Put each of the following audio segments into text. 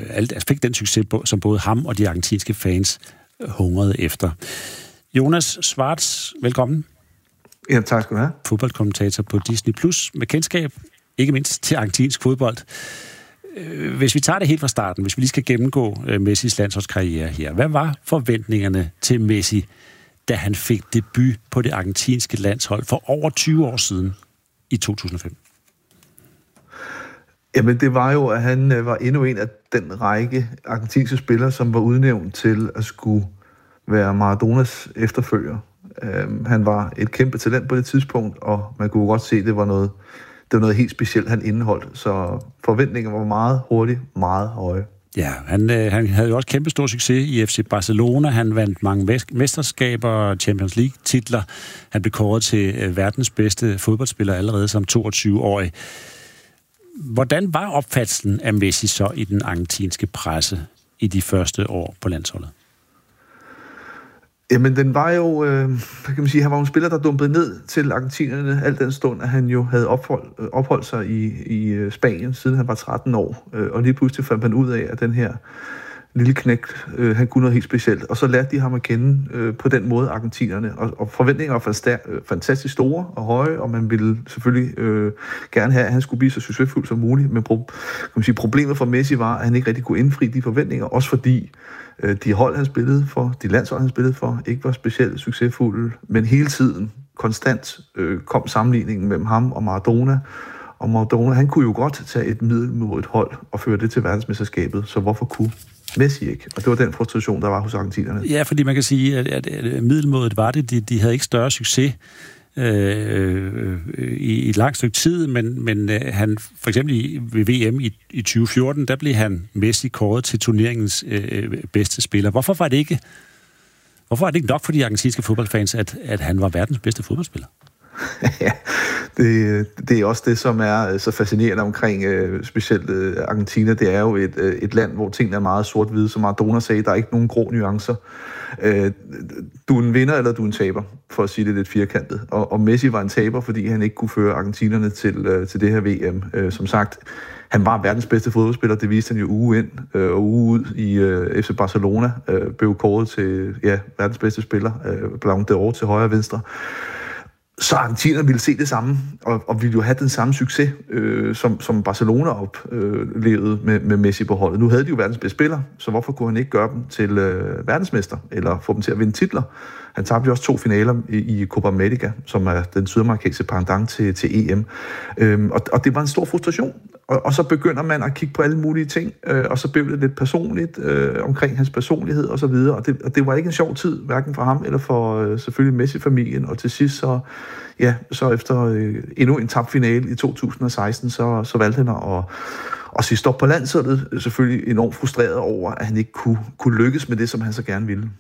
fik den succes, som både ham og de argentinske fans hungrede efter. Jonas Schwartz, velkommen. Ja, tak skal du have. Fodboldkommentator på Disney+, med kendskab, ikke mindst til argentinsk fodbold. Hvis vi tager det helt fra starten, hvis vi lige skal gennemgå Messis landsholdskarriere her. Hvad var forventningerne til Messi, da han fik debut på det argentinske landshold for over 20 år siden i 2005? Jamen, det var jo, at han var endnu en af den række argentinske spillere, som var udnævnt til at skulle være Maradonas efterfølger. Han var et kæmpe talent på det tidspunkt, og man kunne godt se, at det var noget helt specielt, han indeholdt. Så forventningerne var meget hurtigt, meget høje. Ja, han havde jo også kæmpe stor succes i FC Barcelona. Han vandt mange mesterskaber, Champions League-titler. Han blev kåret til verdens bedste fodboldspiller allerede som 22-årig. Hvordan var opfattelsen af Messi så i den argentinske presse i de første år på landsholdet? Jamen, den var jo, kan man sige, han var en spiller, der dumpede ned til argentinerne al den stund, at han jo havde opholdt sig i Spanien, siden han var 13 år. Og lige pludselig fandt man ud af, at den her lille knægt, han kunne noget helt specielt. Og så lærte de ham at kende på den måde, argentinerne. Og forventningerne var fantastisk store og høje, og man ville selvfølgelig gerne have, at han skulle blive så succesfuld som muligt. Men problemet for Messi var, at han ikke rigtig kunne indfri de forventninger, også fordi de hold, han spillede for, de landshold, han spillede for, ikke var specielt succesfulde, men hele tiden, konstant, kom sammenligningen mellem ham og Maradona. Og Maradona, han kunne jo godt tage et middelmådigt hold og føre det til verdensmesterskabet, så hvorfor kunne Messi ikke? Og det var den frustration, der var hos argentinerne. Ja, fordi man kan sige, at middelmådet var det. De havde ikke større succes i et langt stykke tid, men han, for eksempel ved VM i 2014, der blev han Messi kåret til turneringens bedste spiller. Hvorfor var det ikke nok for de argentinske fodboldfans, at han var verdens bedste fodboldspiller? Ja, det er også det, som er så fascinerende omkring specielt Argentina. Det er jo et land, hvor tingene er meget sort-hvide. Som Maradona sagde, der er ikke nogen grå nuancer. Du er en vinder, eller du er en taber, for at sige det lidt firkantet. Og Messi var en taber, fordi han ikke kunne føre argentinerne til det her VM. Som sagt, han var verdens bedste fodboldspiller, det viste han jo uge ind og uge ud i FC Barcelona. Blev kåret til verdens bedste spiller, Ballon d'Or til højre og venstre. Så argentinerne ville se det samme, og ville jo have den samme succes, som Barcelona oplevede med Messi på holdet. Nu havde de jo verdens bedste spiller, så hvorfor kunne han ikke gøre dem til verdensmester, eller få dem til at vinde titler? Han tabte jo også 2 finaler i Copa America, som er den sydamerikanske pendant til EM. Og det var en stor frustration. Og så begynder man at kigge på alle mulige ting, og så blev det lidt personligt omkring hans personlighed og så videre. Og det var ikke en sjov tid, hverken for ham eller for selvfølgelig Messi-familien. Og til sidst så efter endnu en tabt finale i 2016, så valgte han at sige stop på landsholdet. Selvfølgelig enormt frustreret over, at han ikke kunne lykkes med det, som han så gerne ville.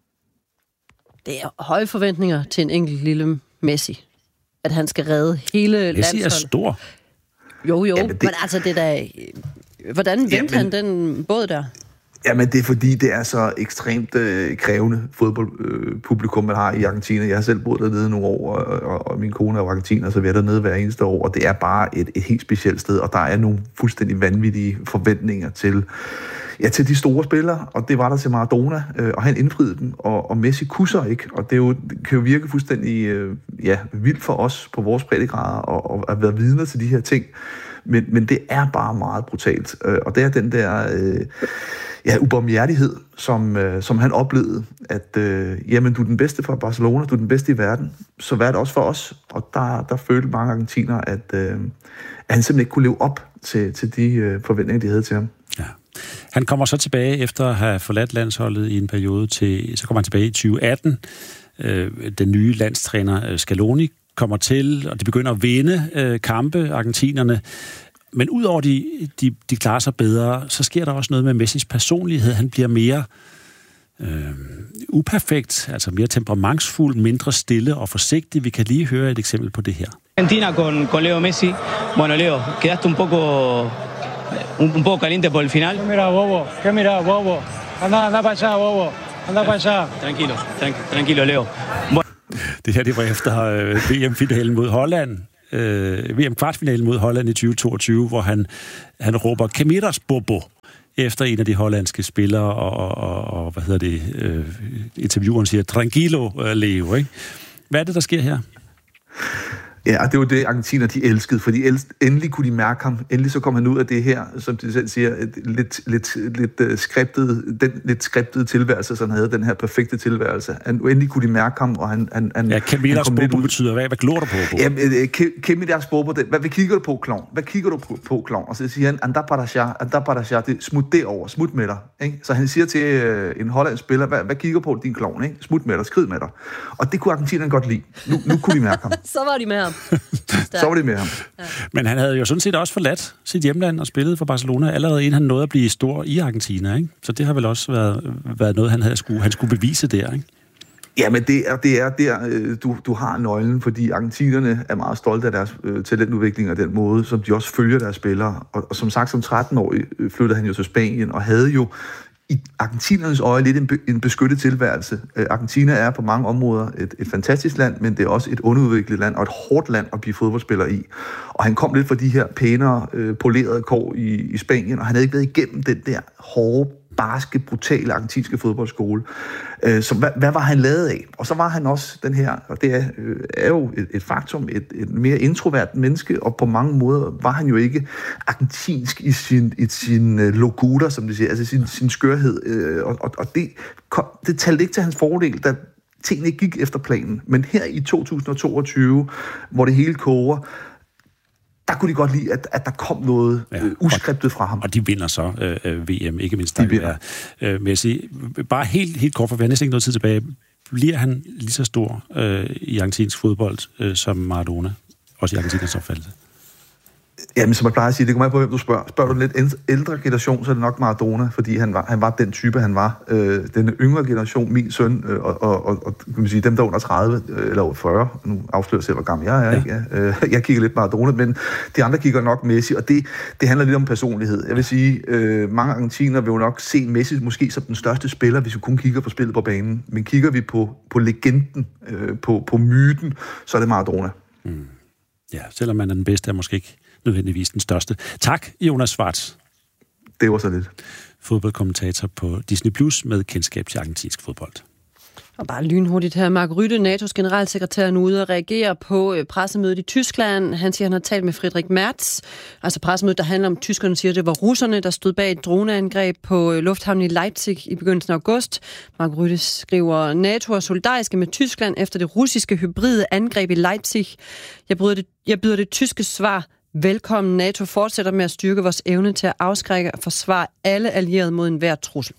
Det er høje forventninger til en enkelt lille Messi. At han skal redde hele landsholdet. Messi er stor. Jo, men altså det der... Hvordan vendte han den båd der? Jamen, det er fordi, det er så ekstremt krævende fodboldpublikum, man har i Argentina. Jeg har selv boet dernede nogle år, og min kone er jo argentiner, så vi er dernede hver eneste år, og det er bare et helt specielt sted, og der er nogle fuldstændig vanvittige forventninger til de store spillere, og det var der til Maradona, og han indfriede dem, og Messi kusser ikke, og det kan jo virke fuldstændig vildt for os på vores breddegrader og at være vidner til de her ting, men det er bare meget brutalt, og det er den der ubarmhjertighed, som han oplevede, at jamen, du er den bedste for Barcelona, du er den bedste i verden, så vær det også for os, og der følte mange argentiner, at han simpelthen ikke kunne leve op til de forventninger, de havde til ham. Ja. Han kommer så tilbage efter at have forladt landsholdet i en periode så kommer han tilbage i 2018. Den nye landstræner Scaloni kommer til, og de begynder at vinde kampe, argentinerne. Men udover de klarer sig bedre, så sker der også noget med Messis personlighed. Han bliver mere uperfekt, altså mere temperamentsfuld, mindre stille og forsigtig. Vi kan lige høre et eksempel på det her. Argentina con Leo Messi. Bueno, Leo, quedaste un poco caliente por el final. ¿Qué mira, bobo? Anda para allá, bobo. Anda para allá. Tranquilo, Leo. Det her, det var efter VM-finalen mod Holland. VM-kvartfinalen mod Holland i 2022, hvor han råber, "Que miras, bobo?" efter en af de hollandske spillere, og hvad hedder det, intervieweren siger, tranquilo, Leo, ikke? Hvad er det, der sker her? Ja, og det var det, argentiner de elskede, fordi endelig kunne de mærke ham. Endelig så kom han ud af det her, som de selv siger, lidt skriptede tilværelse, så han havde den her perfekte tilværelse. Endelig kunne de mærke ham, og han ja, Kemidas Bobo betyder hvad? Hvad glor du på? Ja, Kemidas Bobo, hvad kigger du på, klovn? Hvad kigger du på, klovn? Og så siger han, anda para allá, det smut derover, smut med dig. Ikke? Så han siger til en hollandsk spiller, hvad kigger på din klovn? Ikke? Smut med dig, skrid med dig. Og det kunne argentinerne godt lide. Nu kunne de mærke ham. Så var de med ham. Så var det med ham. Ja. Men han havde jo sådan set også forladt sit hjemland og spillet for Barcelona, allerede inden han nåede at blive stor i Argentina, ikke? Så det har vel også været noget, han skulle bevise der, ikke? Ja, men det er der, du har nøglen, fordi argentinerne er meget stolte af deres talentudvikling og den måde, som de også følger deres spillere. Og som sagt, som 13-årig flyttede han jo til Spanien og havde jo i argentinernes øje lidt en beskyttet tilværelse. Argentina er på mange områder et fantastisk land, men det er også et underudviklet land og et hårdt land at blive fodboldspiller i. Og han kom lidt fra de her pænere, polerede kår i Spanien, og han havde ikke været igennem den der hårde, barske, brutale argentinske fodboldskole. Så hvad var han lavet af? Og så var han også den her, og det er jo et faktum, et mere introvert menneske, og på mange måder var han jo ikke argentinsk i sin locura, som det siger, altså sin skørhed. Og det talte ikke til hans fordel, da tingene ikke gik efter planen. Men her i 2022, hvor det hele koger, der kunne de godt lide, at der kom noget uskriptet fra ham. Og de vinder så VM, ikke mindst der Messi. Bare helt kort, for vi har næsten ikke noget tid tilbage. Bliver han lige så stor i argentinsk fodbold som Maradona? Også i argentinsk opfattelse? Jamen, som jeg plejer at sige, det kommer an på, hvem du spørger. Spørger du den lidt ældre generation, så er det nok Maradona, fordi han var den type, han var. Den yngre generation, min søn, og kan man sige, dem der under 30 eller 40, nu afslører jeg selv, hvor gammel jeg er, ikke? Jeg kigger lidt Maradona, men de andre kigger nok Messi, og det handler lidt om personlighed. Jeg vil sige, mange argentiner vil jo nok se Messi måske som den største spiller, hvis vi kun kigger på spillet på banen. Men kigger vi på legenden, på myten, så er det Maradona. Mm. Ja, selvom man er den bedste, er måske ikke nødvendigvis den største. Tak, Jonas Schwartz. Det var så lidt. Fodboldkommentator på Disney Plus med kendskab til argentinsk fodbold. Og bare lynhurtigt her. Mark Rutte, NATO's generalsekretær, nu ude og reagere på pressemødet i Tyskland. Han siger, han har talt med Friedrich Merz. Altså pressemødet, der handler om, tyskerne siger, det var russerne, der stod bag et droneangreb på lufthavnen i Leipzig i begyndelsen af august. Mark Rutte skriver, NATO er solidariske med Tyskland efter det russiske hybride angreb i Leipzig. Jeg byder det tyske svar velkommen. NATO fortsætter med at styrke vores evne til at afskrække og forsvare alle allierede mod enhver trussel.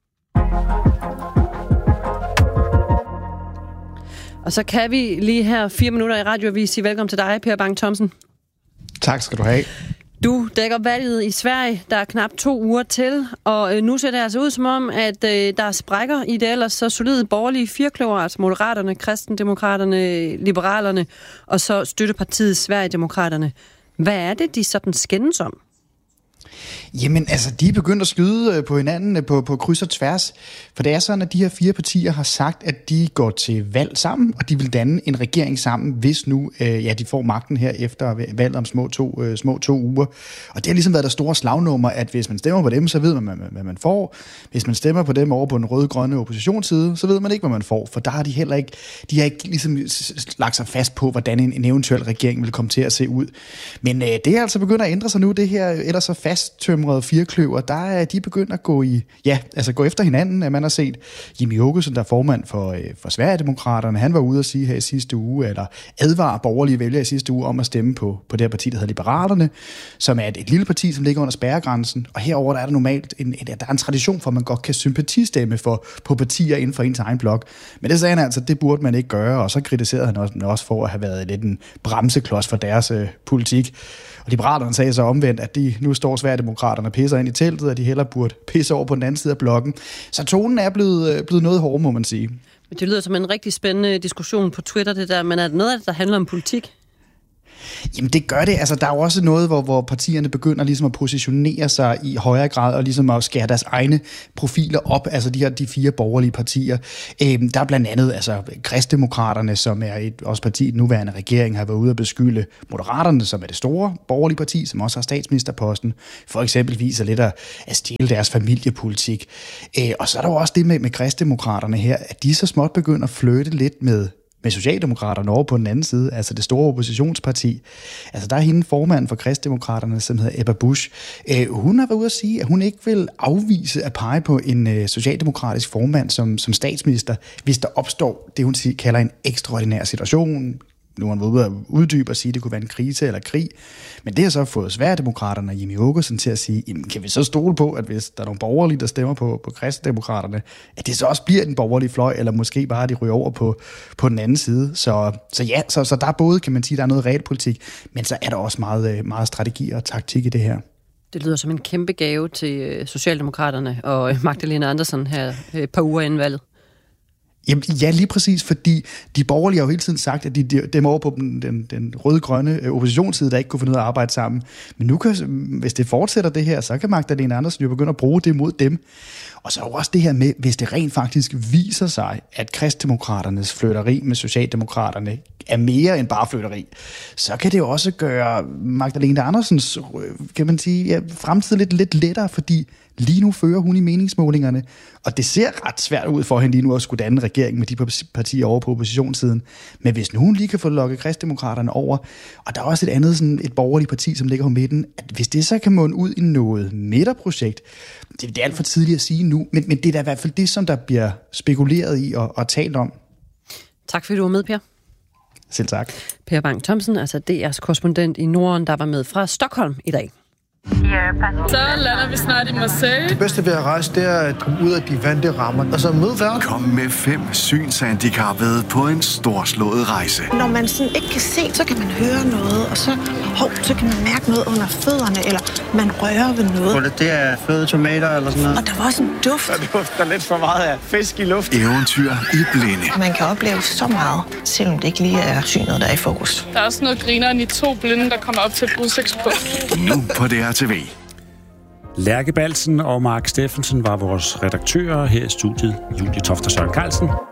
Og så kan vi lige her 4 minutter i radioavis sige velkommen til dig, Per Bang Thomsen. Tak skal du have. Du dækker valget i Sverige. Der er knap 2 uger til, og nu ser det altså ud som om, at der er sprækker i det ellers så solide borgerlige firkløver, altså Moderaterne, Kristendemokraterne, Liberalerne og så støttepartiet Sverigedemokraterne. Hvad er det, de sådan skændes om? Jamen, altså, de er begyndt at skyde på hinanden på kryds og tværs. For det er sådan, at de her 4 partier har sagt, at de går til valg sammen, og de vil danne en regering sammen, hvis nu de får magten her efter valget om små to uger. Og det har ligesom været der store slagnummer, at hvis man stemmer på dem, så ved man, hvad man får. Hvis man stemmer på dem over på den røde-grønne oppositionsside, så ved man ikke, hvad man får. For der har de heller ikke, ligesom lagt sig fast på, hvordan en eventuel regering vil komme til at se ud. Men det er altså begyndt at ændre sig nu, det her ellers så fasttømrede firkløver, der er de begyndt at gå efter hinanden. Man har set Jimmie Åkesson, der er formand for Sverigedemokraterne, han var ude at sige her i sidste uge, eller advare borgerlige vælgere i sidste uge om at stemme på det her parti, der hedder Liberalerne, som er et lille parti, som ligger under spærregrænsen, og herover der er der normalt der er en tradition for, at man godt kan sympatistemme på partier inden for ens egen blok. Men det sagde han altså, det burde man ikke gøre, og så kritiserede han også for at have været lidt en bremseklods for deres politik. Og Liberalerne sagde så omvendt, at de nu står Sverigedemokraterne pisser ind i teltet, og de hellere burde pisse over på den anden side af blokken. Så tonen er blevet noget hård, må man sige. Det lyder som en rigtig spændende diskussion på Twitter, det der, men er det noget af det, der handler om politik? Jamen det gør det. Altså der er jo også noget, hvor partierne begynder ligesom at positionere sig i højere grad og ligesom at skære deres egne profiler op. Altså de 4 borgerlige partier. Der er blandt andet altså Kristdemokraterne, som er også parti i den nuværende regering, har været ude at beskylde Moderaterne, som er det store borgerlige parti, som også har statsministerposten, for eksempelvis lidt at stjæle deres familiepolitik. Og så er der jo også det med Kristdemokraterne her, at de så småt begynder at flytte lidt med Socialdemokraterne over på den anden side, altså det store oppositionsparti. Altså der er hende formanden for Kristdemokraterne, som hedder Ebba Busch. Hun har været ude at sige, at hun ikke vil afvise at pege på en socialdemokratisk formand som statsminister, hvis der opstår det, hun kalder en ekstraordinær situation. Nu har han været ude at uddybe og sige, at det kunne være en krise eller krig. Men det har så fået Sverigedemokraterne og Jimmie Åkesson til at sige, jamen, kan vi så stole på, at hvis der er nogle borgerlige, der stemmer på Kristdemokraterne, at det så også bliver den borgerlige fløj, eller måske bare de ryger over på den anden side. Så der er både, kan man sige, der er noget realpolitik, men så er der også meget strategi og taktik i det her. Det lyder som en kæmpe gave til Socialdemokraterne og Magdalena Andersen her et par uger inden valget. Jamen, ja, lige præcis, fordi de borgerlige har jo hele tiden sagt, at de over på den røde-grønne oppositionsside, der ikke kunne finde ud af at arbejde sammen. Men nu hvis det fortsætter det her, så kan Magdalena Andersen jo begynde at bruge det mod dem. Og så er jo også det her med, hvis det rent faktisk viser sig, at Kristdemokraternes flytteri med Socialdemokraterne er mere end bare flytteri, så kan det jo også gøre Magdalena Andersens, kan man sige, fremtid lidt lettere, fordi lige nu fører hun i meningsmålingerne, og det ser ret svært ud for hende lige nu at skulle danne regering med de partier over på oppositionssiden. Men hvis nu hun lige kan få lukket Kristdemokraterne over, og der er også et andet sådan et borgerligt parti, som ligger på midten, at hvis det så kan munde ud i noget midterprojekt, det er alt for tidligt at sige nu, men det er da i hvert fald det, som der bliver spekuleret i og talt om. Tak fordi du var med, Per. Selv tak. Per Bang Thomsen, altså DR's korrespondent i Norden, der var med fra Stockholm i dag. Så lander vi snart i Marseille. Det bedste ved at rejse, det er at komme ud af de vante rammer, og så møde verden. Kom med 5 synshandicappede på en storslået rejse. Når man sådan ikke kan se, så kan man høre noget, og så kan man mærke noget under fødderne, eller man rører ved noget. Det er fløde tomater eller sådan noget. Og der var også en duft. Der dufter lidt for meget af fisk i luft. Eventyr i blinde. Man kan opleve så meget, selvom det ikke lige er synet, der er i fokus. Der er også noget grineren i 2 blinde, der kommer op til et udsigtspunkt. Nu på DRTV. Lærke Balsen og Mark Steffensen var vores redaktører her i studiet. Julie Toft og Søren Carlsen.